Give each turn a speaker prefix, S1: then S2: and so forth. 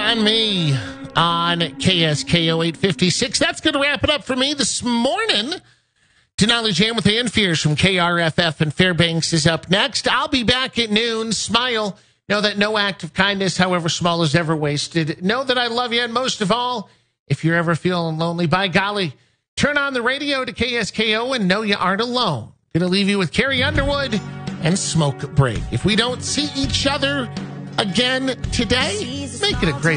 S1: on me on KSKO 856. That's going to wrap it up for me this morning. Denali Jam with Ann Fierce from KRFF and Fairbanks is up next. I'll be back at noon. Smile. Know that no act of kindness, however small, is ever wasted. Know that I love you, and most of all, if you're ever feeling lonely, by golly, turn on the radio to KSKO and know you aren't alone. Going to leave you with Carrie Underwood and Smoke Break. If we don't see each other again today, make it a great